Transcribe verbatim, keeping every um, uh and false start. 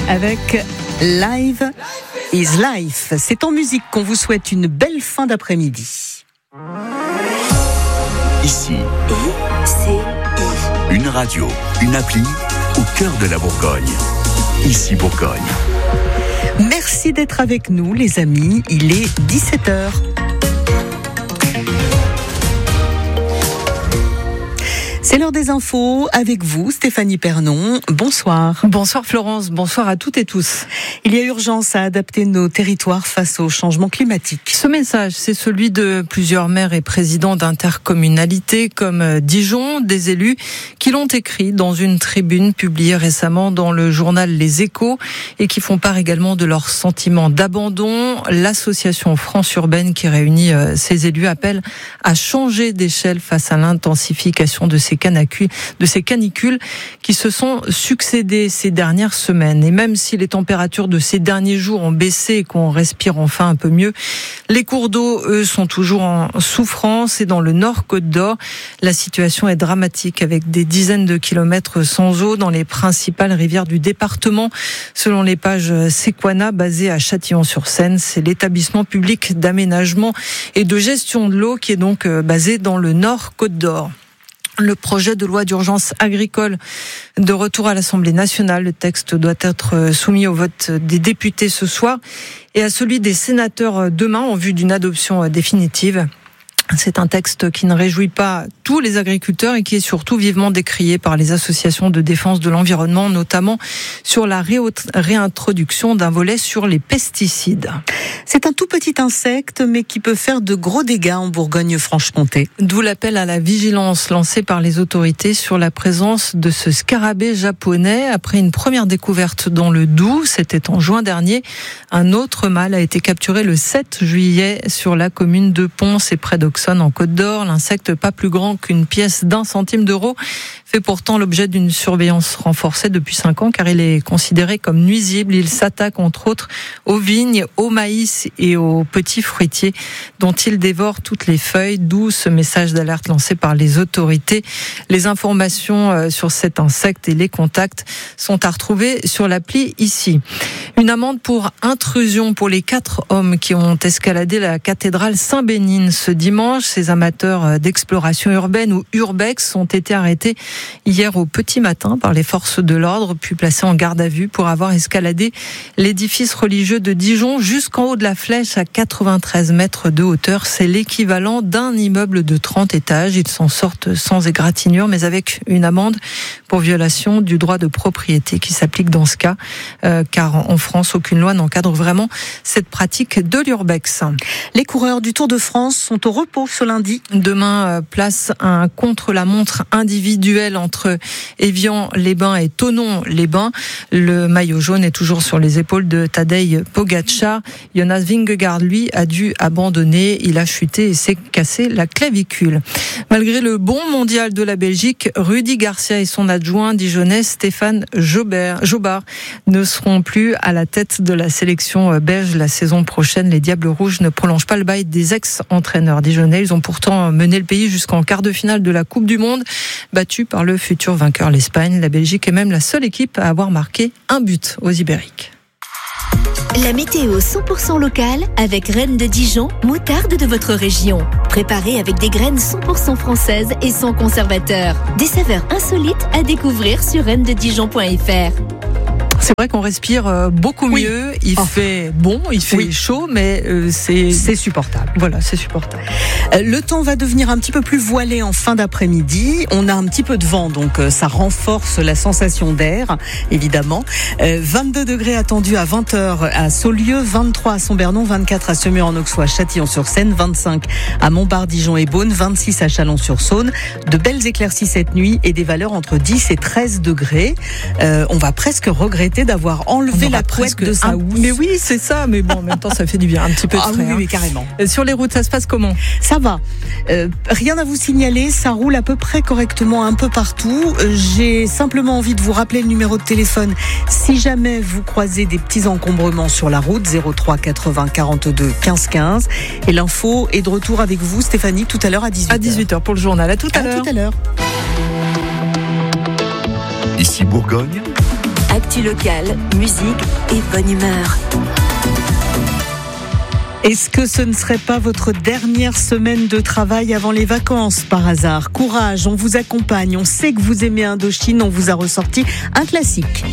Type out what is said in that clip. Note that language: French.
avec Live is Life. C'est en musique qu'on vous souhaite une belle fin d'après-midi. Ici, I C I. Une radio, une appli au cœur de la Bourgogne. Ici Bourgogne. Merci d'être avec nous les amis, il est dix-sept heures. C'est l'heure des infos avec vous, Stéphanie Pernon. Bonsoir. Bonsoir Florence, bonsoir à toutes et tous. Il y a urgence à adapter nos territoires face au changement climatique. Ce message, c'est celui de plusieurs maires et présidents d'intercommunalités comme Dijon, des élus qui l'ont écrit dans une tribune publiée récemment dans le journal Les Échos et qui font part également de leur sentiment d'abandon. L'association France Urbaine qui réunit ces élus appelle à changer d'échelle face à l'intensification de ces de ces canicules qui se sont succédées ces dernières semaines. Et même si les températures de ces derniers jours ont baissé et qu'on respire enfin un peu mieux, les cours d'eau, eux, sont toujours en souffrance. Et dans le Nord Côte d'Or, la situation est dramatique avec des dizaines de kilomètres sans eau dans les principales rivières du département. Selon les pages Sequana, basée à Châtillon-sur-Seine, c'est l'établissement public d'aménagement et de gestion de l'eau qui est donc basé dans le Nord Côte d'Or. Le projet de loi d'urgence agricole de retour à l'Assemblée nationale. Le texte doit être soumis au vote des députés ce soir et à celui des sénateurs demain en vue d'une adoption définitive. C'est un texte qui ne réjouit pas tous les agriculteurs et qui est surtout vivement décrié par les associations de défense de l'environnement, notamment sur la réintroduction d'un volet sur les pesticides. C'est un tout petit insecte, mais qui peut faire de gros dégâts en Bourgogne-Franche-Comté. D'où l'appel à la vigilance lancé par les autorités sur la présence de ce scarabée japonais. Après une première découverte dans le Doubs, c'était en juin dernier, un autre mâle a été capturé le sept juillet sur la commune de Ponce et près d'Auxonne en Côte d'Or. L'insecte, pas plus grand qu'une pièce d'un centime d'euro, fait pourtant l'objet d'une surveillance renforcée depuis cinq ans car il est considéré comme nuisible. Il s'attaque entre autres aux vignes, au maïs et aux petits fruitiers dont il dévore toutes les feuilles, d'où ce message d'alerte lancé par les autorités. Les informations sur cet insecte et les contacts sont à retrouver sur l'appli ici. Une amende pour intrusion pour les quatre hommes qui ont escaladé la cathédrale Saint-Bénigne ce dimanche. Ces amateurs d'exploration urbaine ou urbex ont été arrêtés hier au petit matin par les forces de l'ordre, puis placés en garde à vue pour avoir escaladé l'édifice religieux de Dijon jusqu'en haut de la flèche à quatre-vingt-treize mètres de hauteur. C'est l'équivalent d'un immeuble de trente étages. Ils s'en sortent sans égratignure, mais avec une amende pour violation du droit de propriété qui s'applique dans ce cas, euh, car en France, aucune loi n'encadre vraiment cette pratique de l'urbex. Les coureurs du Tour de France sont au repos ce lundi. Demain, place un contre-la-montre individuel entre Évian-les-Bains et Thonon-les-Bains. Le maillot jaune est toujours sur les épaules de Tadej Pogačar. Jonas Vingegaard, lui, a dû abandonner. Il a chuté et s'est cassé la clavicule. Malgré le bon mondial de la Belgique, Rudy Garcia et son adjoint dijonnais Stéphane Jobert, Jobard ne seront plus à la tête de la sélection belge la saison prochaine. Les Diables Rouges ne prolongent pas le bail des ex-entraîneurs dijonnais. Ils ont pourtant mené le pays jusqu'en quart de finale de la Coupe du Monde, battu par le futur vainqueur l'Espagne. La Belgique est même la seule équipe à avoir marqué un but aux Ibériques. La météo cent pour cent locale avec Reine de Dijon, moutarde de votre région. Préparée avec des graines cent pour cent françaises et sans conservateur. Des saveurs insolites à découvrir sur reine de dijon point f r. C'est vrai qu'on respire beaucoup oui. mieux. Il oh. fait bon, il fait oui. chaud, mais euh, c'est c'est supportable. Voilà, c'est supportable. Le temps va devenir un petit peu plus voilé en fin d'après-midi. On a un petit peu de vent, donc ça renforce la sensation d'air, évidemment. Euh, vingt-deux degrés attendus à vingt heures à Saulieu, vingt-trois à Sombernon, vingt-quatre à Semur-en-Auxois, Châtillon-sur-Seine, vingt-cinq à Montbard, Dijon et Beaune, vingt-six à Chalon-sur-Saône. De belles éclaircies cette nuit et des valeurs entre dix et treize degrés. Euh, on va presque regretter d'avoir enlevé la couette de sa housse. Mais oui, c'est ça. Mais bon, en même temps, ça fait du bien. Un petit peu de ah, frais. Oui, hein. oui, carrément. Sur les routes, ça se passe comment ? Ça va. Euh, rien à vous signaler. Ça roule à peu près correctement un peu partout. J'ai simplement envie de vous rappeler le numéro de téléphone. Si jamais vous croisez des petits encombrements sur la route, zéro trois quatre-vingts quarante-deux quinze quinze. Et l'info est de retour avec vous, Stéphanie, tout à l'heure à dix-huit heures. À dix-huit heures pour le journal. À tout à, à l'heure. tout à l'heure. Ici Bourgogne. Actu locale, musique et bonne humeur. Est-ce que ce ne serait pas votre dernière semaine de travail avant les vacances par hasard ? Courage, on vous accompagne, on sait que vous aimez Indochine, on vous a ressorti un classique.